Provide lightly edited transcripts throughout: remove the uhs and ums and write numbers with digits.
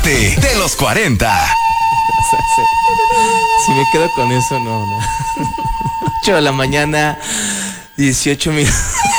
Parte de los 40. Si me quedo con eso, no. 8 de la mañana, 18 minutos.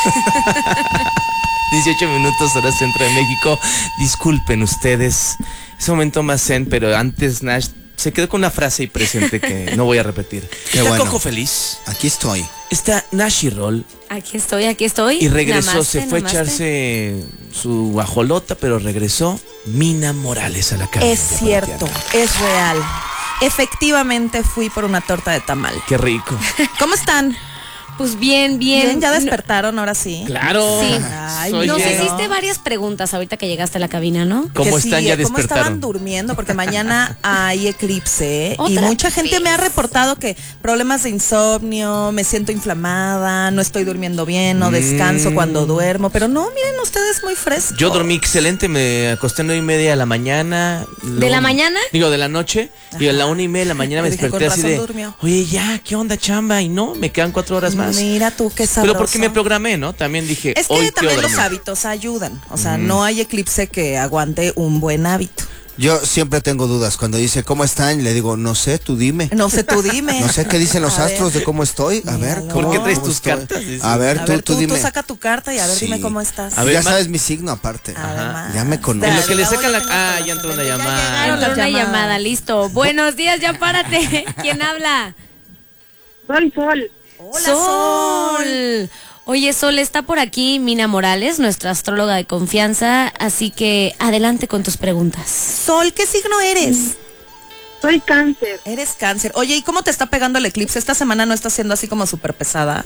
18 minutos, hora centro de México. Disculpen ustedes. Es un momento más zen, pero antes Nash se quedó con una frase ahí presente que no voy a repetir. Qué Está bueno. Coco feliz. Aquí estoy. Está Nash y Roll. Aquí estoy. Y regresó, Namaste, se fue a namaste. echarse su guajolota, pero regresó Mina Morales a la cabina. Es cierto, es real. Efectivamente fui por una torta de tamal. Qué rico. ¿Cómo están? Pues bien. Bien, ya despertaron, ahora sí. Claro. Sí. Ay, Oye, Nos no. hiciste varias preguntas ahorita que llegaste a la cabina, ¿no? ¿Cómo Que están? sí, Ya ¿cómo estaban despertaron. durmiendo? Porque mañana hay eclipse y ¿Otra mucha gente vez? me ha reportado que problemas de insomnio, me siento inflamada, no estoy durmiendo bien, no descanso cuando duermo, pero no, miren ustedes muy frescos. Yo dormí excelente, me acosté a 9:30 de la mañana. ¿De la mañana? Digo, de la noche. Y a la 1:30 de la mañana me Yo dije, desperté con así razón de, durmió. oye, ya, ¿qué onda, chamba? Y no, me quedan 4 horas más. Mira tú, qué sabroso. Pero porque me programé, ¿no? También dije, Es hoy que también quiero los dormir. hábitos ayudan, o sea, no hay eclipse que aguante un buen hábito. Yo siempre tengo dudas. Cuando dice, ¿cómo están? Le digo, no sé, tú dime. No sé, tú dime. No sé qué dicen los A ver. astros de cómo estoy. A ver, Míralo. ¿cómo, ¿Por qué traes cómo tus estoy? cartas? Dice. A ver, A ver, tú dime. tú saca tu carta y a ver, Sí. dime cómo estás. A ver, Ya Ma- sabes mi signo aparte. Además. Ya me conoces. En lo que le sacan la... Ya Ah, tengo ya entró una ya llamada. llegaron. Entró una llamadas. llamada, listo. Buenos días, ya párate. ¿Quién habla? Soy Sol. Hola, Sol. Oye, Sol, está por aquí Mina Morales, nuestra astróloga de confianza, así que adelante con tus preguntas. Sol, ¿qué signo eres? Soy Cáncer. Eres Cáncer. Oye, ¿y cómo te está pegando el eclipse? Esta semana no está siendo así como súper pesada.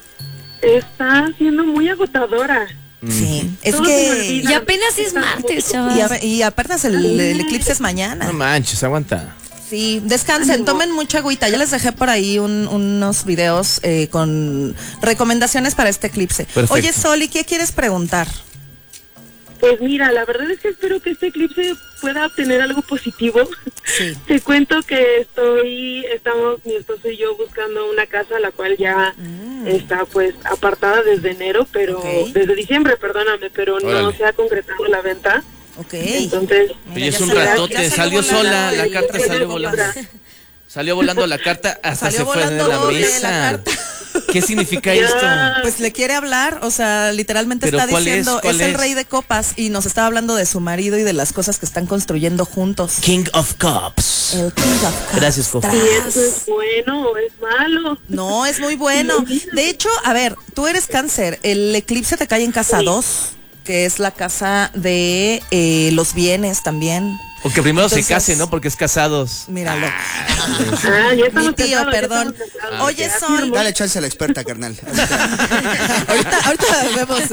Está siendo muy agotadora. Sí. Es Todo se me que... olvida. Y apenas es martes, chavas. Y aparte el eclipse es No mañana. manches, aguanta. Sí, descansen, tomen mucha agüita. Ya les dejé por ahí unos videos con recomendaciones para este eclipse. Perfecto. Oye, Sol, ¿y qué quieres preguntar? Pues mira, la verdad es que espero que este eclipse pueda obtener algo positivo. Sí. Te cuento que estamos mi esposo y yo buscando una casa, la cual ya está pues apartada desde enero, pero Ok. desde diciembre, perdóname, pero no Órale. se ha concretado la venta. Ok. Entonces, Oye, es ya un salió- ratote, ya salió sola, la volando. carta salió volando. Salió volando la carta, hasta Salió se fue de volando la doble la mesa. carta. ¿Qué significa Ya. esto? Pues le quiere hablar, o sea, literalmente ¿Pero está cuál es? diciendo, ¿Cuál es el es? rey de copas y nos estaba hablando de su marido y de las cosas que están construyendo juntos. King of Cups. El King of Cups. Gracias, Coco. Tras. ¿y eso es bueno o es malo? No, es muy bueno. De hecho, a ver, tú eres Cáncer, el eclipse te cae en casa 2, que es la casa de los bienes también. O que primero Entonces- se case, ¿no? Porque es casados. Míralo. Ah, ya estamos Mi tío, casados, ya perdón. estamos casados. Oye, Ya Sol. firmo. Dale chance a la experta, carnal. ahorita vemos.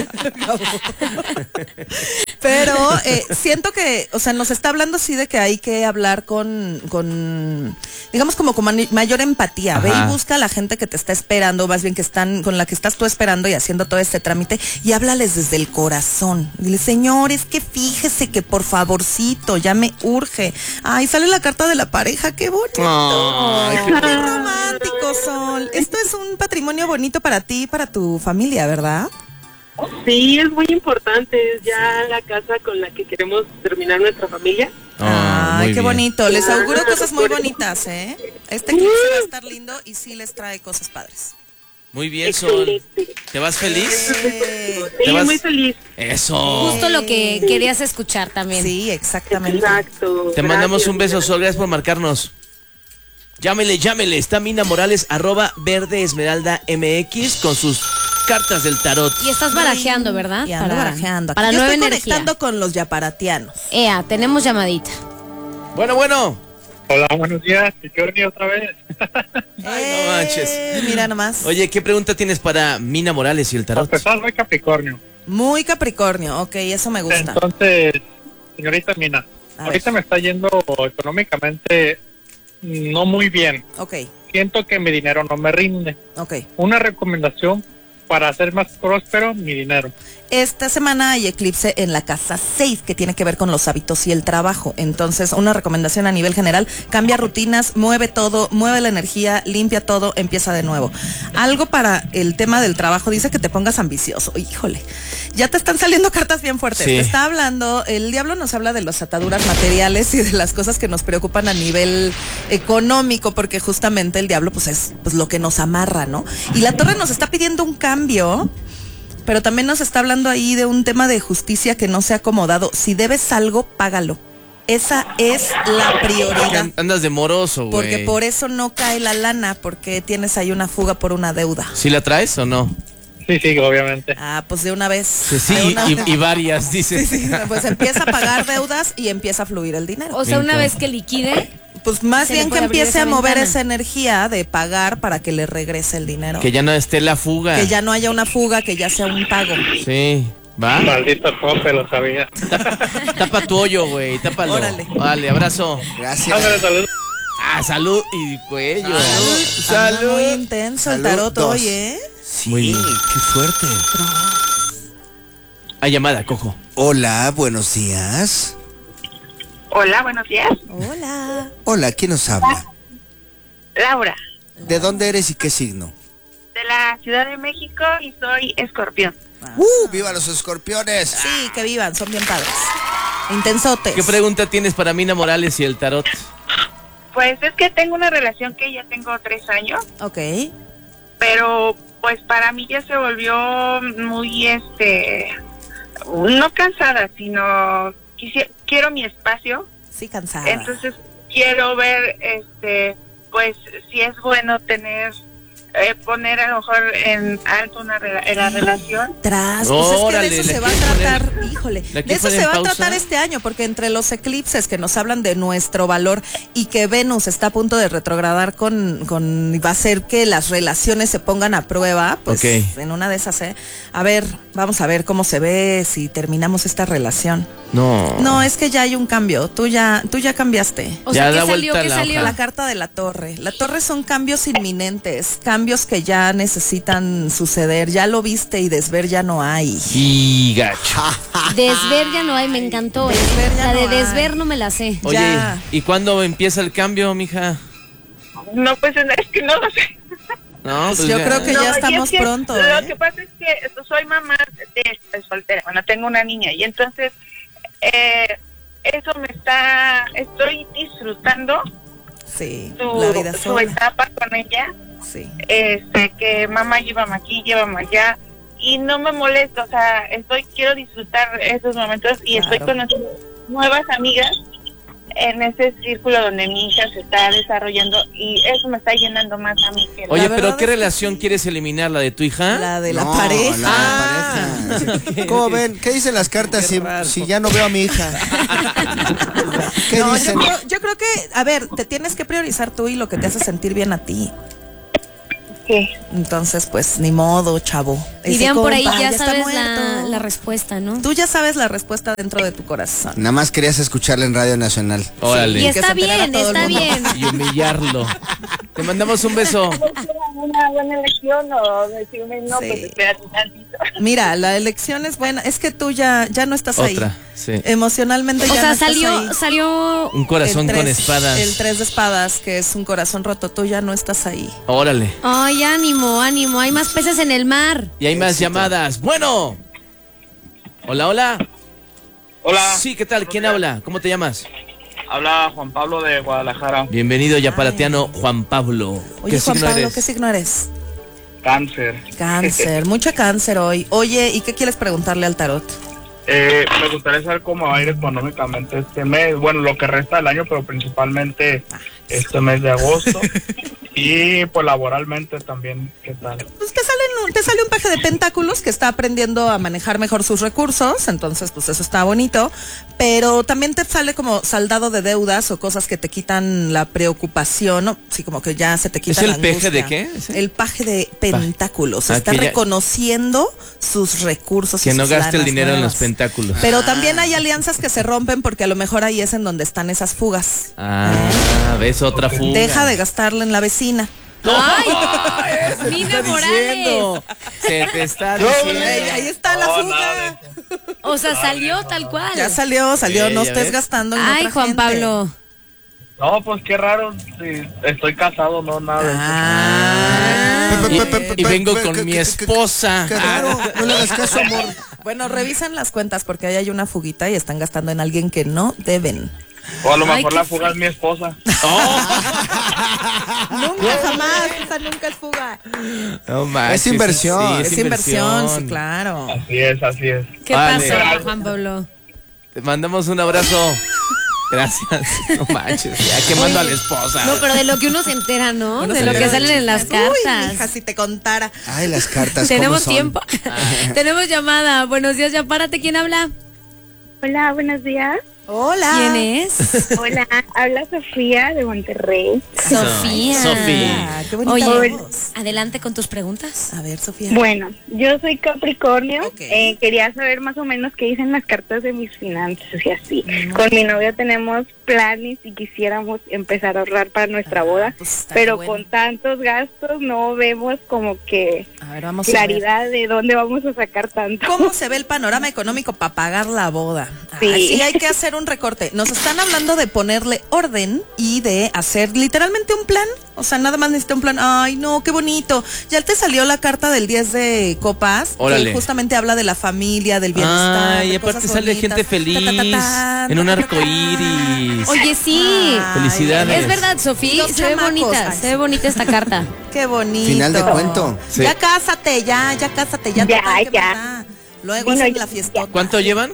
Pero siento que, o sea, nos está hablando así de que hay que hablar digamos como con mayor empatía. Ve Ajá. y busca a la gente que te está esperando, más bien con la que estás tú esperando y haciendo todo este trámite y háblales desde el corazón. Dile, señor, es que fíjese que por favorcito, ya me urge. Ay, sale la carta de la pareja, qué bonito. Ay, Qué romántico, Sol. Esto es un patrimonio bonito para ti y para tu familia, ¿verdad? Sí, es muy importante, es ya la casa con la que queremos terminar nuestra familia. Ay, muy qué bien. bonito. Les auguro cosas muy bonitas, ¿eh? Este eclipse va a estar lindo y sí les trae cosas padres. Muy bien, Sol. Excelente. ¿Te vas feliz? Sí, ¿Te vas? muy feliz. Eso. Justo lo que querías escuchar también. Sí, exactamente. Exacto. Te mandamos Gracias. un beso, Sol. Gracias por marcarnos. Llámele. Está Mina Morales, @verdeesmeralda_mx con sus cartas del tarot. Y estás barajeando, ¿verdad? Y ando barajeando. Para Yo nueva estoy energía. conectando con los yaparatianos. Ea, tenemos llamadita. Bueno. Hola, buenos días. Johnny otra vez. Ay, no manches. Mira nomás. Oye, ¿qué pregunta tienes para Mina Morales y el Para tarot? empezar, soy Capricornio. Muy Capricornio. Ok, eso me gusta. Entonces, señorita Mina, A ahorita ver. me está yendo económicamente no muy bien. Ok, Siento que mi dinero no me rinde. ok. Una recomendación para hacer más próspero mi dinero. Esta semana hay eclipse en la casa 6, que tiene que ver con los hábitos y el trabajo. Entonces, una recomendación a nivel general: cambia rutinas, mueve todo, mueve la energía, limpia todo, empieza de nuevo. Algo para el tema del trabajo, dice que te pongas ambicioso. Híjole, ya te están saliendo cartas bien fuertes. Sí. Te está hablando, el diablo nos habla de las ataduras materiales y de las cosas que nos preocupan a nivel económico, porque justamente el diablo pues es pues lo que nos amarra, ¿no? Y la torre nos está pidiendo un cambio, pero también nos está hablando ahí de un tema de justicia que no se ha acomodado. Si debes algo, págalo. Esa es la prioridad. Andas de moroso, güey. Porque por eso no cae la lana, porque tienes ahí una fuga por una deuda. ¿Sí la traes o no? Sí, obviamente. Ah, pues de una vez. Sí, De una vez. y varias, dice. Sí, pues empieza a pagar deudas y empieza a fluir el dinero. O sea, una Bien, vez que liquide, Pues más se le bien que puede abrir empiece esa a mover ventana. esa energía de pagar para que le regrese el dinero. Que ya no esté la fuga. Que ya no haya una fuga, que ya sea un pago. Sí, ¿va? Maldito tope, lo sabía. Tapa tu hoyo, güey, tápalo. Órale. Vale, abrazo. Gracias. Ándale, salud. Ah, salud y cuello. Anda muy intenso el Salud, tarot dos. hoy, ¿eh? Sí, Muy bien. qué fuerte. Hay llamada, cojo. Hola, buenos días. Hola, buenos días. Hola. Hola, ¿quién nos habla? Laura, ¿De dónde eres y qué signo? de la Ciudad de México y soy escorpión. ¡Viva los escorpiones! Sí, que vivan, son bien padres. Intensotes. ¿Qué pregunta tienes para Mina Morales y el tarot? Pues es que tengo una relación que ya tengo 3 años, Ok. pero pues para mí ya se volvió muy, no cansada, sino quiero mi espacio. Sí, cansada. Entonces quiero ver, pues si es bueno poner a lo mejor en alto la relación. Pues Órale, es que de eso ¿la se va a quieres tratar, poner- híjole, la de quieres eso poner se en va a pausa? tratar este año, porque entre los eclipses que nos hablan de nuestro valor y que Venus está a punto de retrogradar va a hacer que las relaciones se pongan a prueba, pues Ok. en una de esas, a ver, vamos a ver cómo se ve si terminamos esta relación. No. No, es que ya hay un cambio, tú ya cambiaste. o Ya sea, ¿qué da salió? vuelta ¿Qué la salió? hoja. La carta de la torre. La torre son cambios inminentes, cambios que ya necesitan suceder. Ya lo viste y desver ya no hay. Y gacho. Desver ya no hay, me encantó. Desver ya La de no hay. desver no me la sé. Oye, Ya. ¿y cuándo empieza el cambio, mija? No, pues es que no lo sé. No, Pues yo creo que No, ya y es estamos que pronto. Lo que pasa es que soy mamá de soltera, bueno, tengo una niña y entonces eso estoy disfrutando Sí, la vida su sola. etapa con ella, Sí. que mamá llévame aquí, llévame allá y no me molesta, o sea, quiero disfrutar esos momentos y Claro. estoy conociendo nuevas amigas en ese círculo donde mi hija se está desarrollando y eso me está llenando más a mí que Oye, La pero verdad ¿qué es que relación quieres eliminar? ¿La de tu hija? La de la No, pareja. la de pareja. ¿Cómo ven? ¿Qué dicen las cartas Qué raro. si ya no veo a mi hija? ¿Qué No, dicen? yo creo que, a ver, te tienes que priorizar tú y lo que te hace sentir bien a ti. Sí. Entonces, pues, ni modo, chavo. Ese Dirían por ahí, compa ya está sabes muerto. la respuesta, ¿no? Tú ya sabes la respuesta dentro de tu corazón. Nada más querías escucharla en Radio Nacional. Órale. Y que está se enterara bien, todo el está mundo. bien. Y humillarlo. Te mandamos un beso. Una buena elección o decirme no, Sí. pues espérate tantito. Mira, la elección es buena. Es que tú ya no estás ahí. Otra, sí. Emocionalmente O ya sea, no estás ahí. salió Un corazón El con tres- espadas. El 3 de espadas, que es un corazón roto. Tú ya no estás ahí. Órale. Ay, ánimo, ánimo. Hay más peces en el mar. Y hay más llamadas. Bueno. Hola, hola. Hola. Sí, ¿qué tal? ¿Quién habla? ¿Cómo te llamas? Habla Juan Pablo de Guadalajara. Bienvenido, yaparateano Juan Pablo. Oye, Juan signo Pablo, eres? ¿qué signo eres? Cáncer. Cáncer, mucho cáncer hoy. Oye, ¿y qué quieres preguntarle al tarot? Me gustaría saber cómo va a ir económicamente este mes. Bueno, lo que resta del año, pero principalmente este mes de agosto. Y pues laboralmente también, ¿qué tal? Pues te sale un paje de pentáculos que está aprendiendo a manejar mejor sus recursos, entonces pues eso está bonito, pero también te sale como saldado de deudas o cosas que te quitan la preocupación, ¿no? Sí, como que ya se te quita ¿Es la el peje angustia. de qué? ¿Ese? El paje de pentáculos, Ah, está que ya- reconociendo sus recursos. Que y no sus gaste el lanas dinero en los nuevas. pentáculos. Pero también hay alianzas que se rompen porque a lo mejor ahí es en donde están esas fugas. Ah, ves otra fuga. Deja de gastarla en la vecina. ¡Ay! Mina Morales. Se te está Ey, diciendo. ahí está la No, fuga. nada. O sea, salió tal cual. Ya salió, Sí, no ya estés ves. gastando en Ay, otra Juan gente. Pablo. No, pues qué raro. Sí, estoy casado, no, nada. de eso. Ah, Y vengo con mi esposa. Qué raro, no le hagas caso, amor. bueno, revisen las cuentas porque ahí hay una fuguita y están gastando en alguien que no deben. O a lo Ay, mejor qué la fuga es mi esposa. Nunca, jamás, esa nunca es fuga. No manches, Es inversión. sí, Es inversión, sí, claro. Así es, así es. ¿Qué Vale. pasó, Juan Pablo? Te mandamos un abrazo. Gracias. No manches, ya quemando a la esposa. No, pero de lo que uno se entera, ¿no? Uno De se lo entera que salen en las Uy, cartas. mija, si te contara. Ay, las cartas. ¿Tenemos ¿cómo son? tiempo? Tenemos llamada. Buenos días, ya párate. ¿Quién habla? Hola, buenos días. Hola. ¿Quién es? Hola, habla Sofía de Monterrey. Sofía. Ah, qué bonita Oye, voz. adelante con tus preguntas. A ver, Sofía. Bueno, yo soy Capricornio. Ok. Quería saber más o menos qué dicen las cartas de mis finanzas y así. Con mi novio tenemos planes y quisiéramos empezar a ahorrar para nuestra boda, pues está pero bueno. con tantos gastos no vemos como que A ver, vamos a ver. claridad de dónde vamos a sacar tanto. ¿Cómo se ve el panorama económico para pagar la boda? Sí. Sí, hay que hacer un recorte. Nos están hablando de ponerle orden y de hacer literalmente un plan. O sea, nada más necesita un plan. Ay, no, qué bonito. Ya te salió la carta del 10 de copas, Órale. que justamente habla de la familia, del bienestar. Ay, de y aparte cosas sale bonitas. gente feliz en un arco iris. Oye, sí. Ay, Felicidades. Es verdad, Sofía. Los Se ve chamacos. bonita. Ay, Se ve bonita esta carta. Qué bonito. Final de cuento. Sí. Ya cásate, ya cásate, ya. Ya, total, ¿qué ya. más da? Luego Bueno, hacen ya, la fiesta. ¿Cuánto llevan?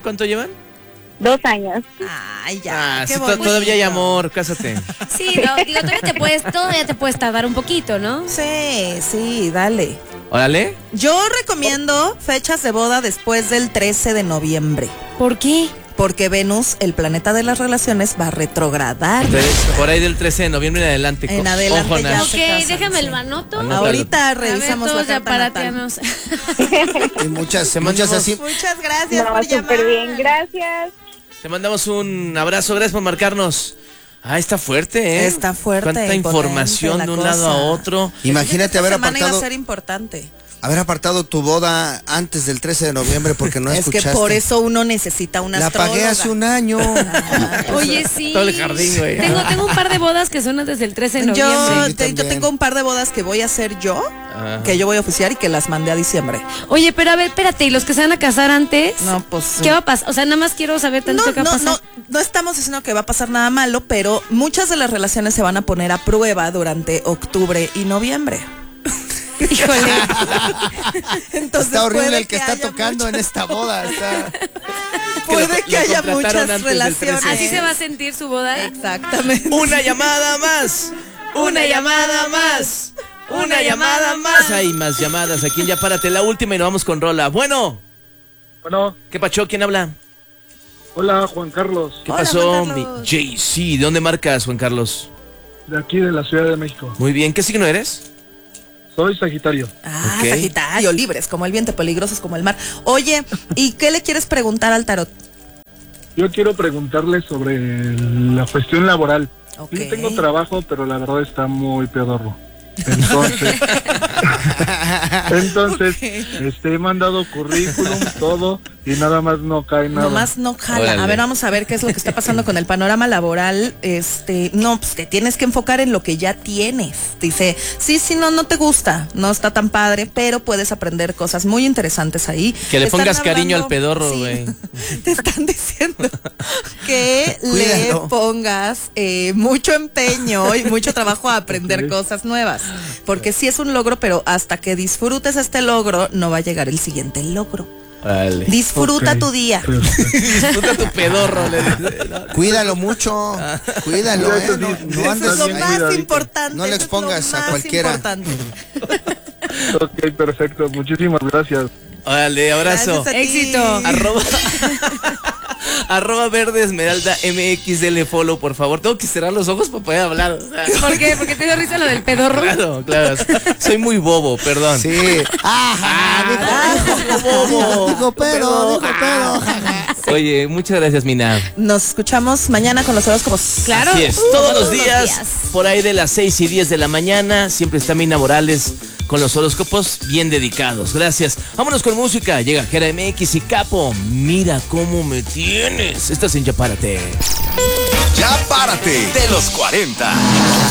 2 años. Ay, ya. Ah, qué sí, bonito. todavía hay amor, cásate. Sí, no, digo, todavía te puedes tardar un poquito, ¿no? Sí, dale. Órale. Yo recomiendo fechas de boda después del 13 de noviembre, ¿Por qué? porque Venus, el planeta de las relaciones, va a retrogradar. Entonces, por ahí del 13 de noviembre en adelante. En adelante Ojo, ya. Nash. Ok, se casan, déjame sí. el manoto. Anótalo. Ahorita revisamos a ver, todos la ya carta natal. parateanos. Y muchas, Te muchas mandamos- así. Muchas gracias No, por súper llamar. bien, gracias. Te mandamos un abrazo, gracias por marcarnos. Ah, está fuerte, ¿eh? Está fuerte, Cuánta imponente información la de un lado a cosa. otro. Imagínate haber Esta semana iba a apartado, ser importante. tu boda antes del 13 de noviembre porque no Es escuchaste. que por eso uno necesita una La pagué hace un año. Oye, sí. Todo el jardín, güey. Tengo un par de bodas que son desde el 13 de Yo, noviembre. Sí, yo también. tengo un par de bodas que voy a hacer yo, Ajá. que yo voy a oficiar y que las mandé a diciembre. Oye, pero a ver, espérate, ¿y los que se van a casar antes? No, pues... ¿Qué va a pasar? O sea, nada más quiero saber tanto qué va a pasar. No estamos diciendo que va a pasar nada malo, pero muchas de las relaciones se van a poner a prueba durante octubre y noviembre. Híjole. Entonces Está horrible puede el que está haya tocando en esta boda. Está... Puede que lo haya contrataron muchas antes del relaciones. 13. ¿Así se va a sentir su boda? Exactamente. Una llamada más. Una llamada más. Una llamada más. Hay más llamadas. Aquí en Ya Párate, la última y nos vamos con rola. Bueno, Bueno, ¿qué pacho? ¿Quién habla? hola Juan Carlos, ¿Qué Hola, pasó, Juan mi Carlos. JC? ¿De dónde marcas, Juan Carlos? de aquí de la Ciudad de México. Muy bien. ¿Qué signo eres? Soy Sagitario. Ah, Ok. Sagitario, libres como el viento, peligrosos como el mar. Oye, ¿y qué le quieres preguntar al tarot? Yo quiero preguntarle sobre la cuestión laboral. Ok. Sí tengo trabajo, pero la verdad está muy pedorro. Entonces, he mandado currículum, todo, y nada más no cae nada. Nomás no jala. Órale. A ver, vamos a ver qué es lo que está pasando con el panorama laboral. No, pues te tienes que enfocar en lo que ya tienes. Dice, sí, no te gusta, no está tan padre, pero puedes aprender cosas muy interesantes ahí. Que le Te están pongas cariño al pedorro, sí, güey. Te están diciendo que le Cuídalo. pongas mucho empeño y mucho trabajo a aprender Ok. cosas nuevas. Porque sí es un logro, pero hasta que disfrutes este logro, no va a llegar el siguiente logro. Vale. Disfruta Ok, tu día. perfecto. Disfruta tu pedorro. le dice. No. Cuídalo mucho. Cuídalo, Mira, eso no, sí, no Eso andes es lo bien ahí. más cuidadito. importante. No le eso es lo expongas a más cualquiera. importante. Ok, perfecto. Muchísimas gracias. Órale, abrazo. Gracias a ti. Éxito. Arroba Verde Esmeralda MXL follow, por favor. Tengo que cerrar los ojos para poder hablar. O sea, ¿Por qué? Porque te dio risa lo del pedorro. claro. Soy muy bobo, perdón. Sí. Ajá, dijo, bobo. dijo pedo, dijo pedo. Oye, muchas gracias, Mina. Nos escuchamos mañana con los horóscopos. Claro. Así es, todos los días, por ahí de las 6 y 10 de la mañana, siempre está Mina Morales con los horóscopos bien dedicados. Gracias. Vámonos con música. Llega Jera MX y Capo. Mira cómo me tienes. Estás en Ya Párate. Ya párate de los 40.